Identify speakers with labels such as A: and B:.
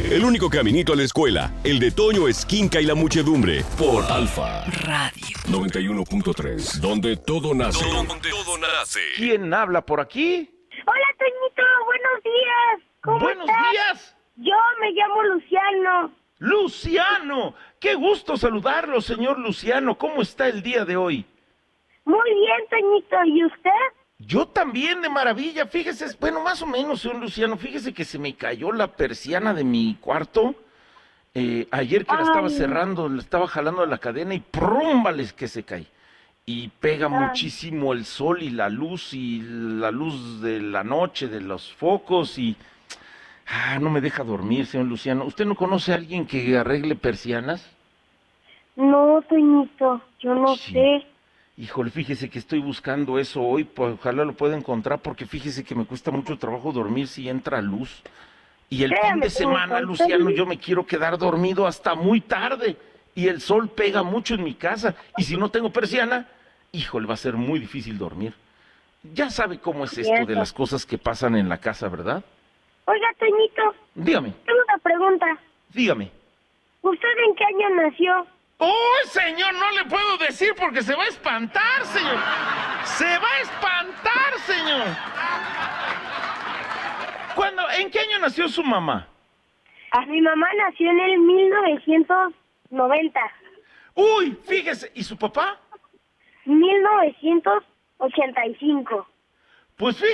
A: El único caminito a la escuela, el de Toño Esquinca y la muchedumbre, por Alfa
B: Radio
A: 91.3, donde todo nace. Todo nace.
C: ¿Quién habla por aquí?
D: Hola, Toñito, buenos días. ¿Cómo
C: Buenos
D: estás?
C: días.
D: Yo me llamo Luciano.
C: Luciano, qué gusto saludarlo, señor Luciano. ¿Cómo está el día de hoy?
D: Muy bien, Toñito. ¿Y usted?
C: Yo también de maravilla, fíjese, bueno, más o menos, señor Luciano, fíjese que se me cayó la persiana de mi cuarto, ayer que la estaba cerrando, le estaba jalando de la cadena y ¡prúmbales que se cae! Y pega muchísimo el sol y la luz de la noche, de los focos y... no me deja dormir, señor Luciano. ¿Usted no conoce a alguien que arregle persianas?
D: No, Toñito, yo no
C: Sí.
D: sé.
C: Híjole, fíjese que estoy buscando eso hoy, pues ojalá lo pueda encontrar, porque fíjese que me cuesta mucho trabajo dormir si entra luz. Y el fin
D: Créame,
C: de semana,
D: Toñito,
C: Luciano, yo me quiero quedar dormido hasta muy tarde. Y el sol pega mucho en mi casa. Y si no tengo persiana, híjole, va a ser muy difícil dormir. Ya sabe cómo es esto de las cosas que pasan en la casa, ¿verdad?
D: Oiga, Toñito,
C: Dígame,
D: tengo una pregunta.
C: dígame.
D: ¿Usted en qué año nació?
C: ¡Oh, señor! No le puedo decir porque se va a espantar, señor. ¡Se va a espantar, señor! ¿En qué año nació su mamá?
D: Mi mamá nació en el 1990.
C: Uy, fíjese, ¿y su papá?
D: 1985.
C: Pues